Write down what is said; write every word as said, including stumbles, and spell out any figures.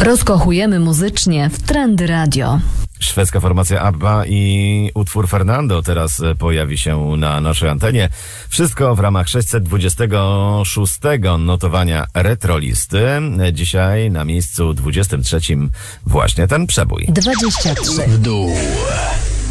Rozkochujemy muzycznie w Trendy Radio. Szwedzka formacja ABBA i utwór Fernando teraz pojawi się na naszej antenie. Wszystko w ramach sześćset dwudziestego szóstego notowania Retrolisty. Dzisiaj na miejscu dwudziestym trzecim właśnie ten przebój. dwadzieścia trzy w dół.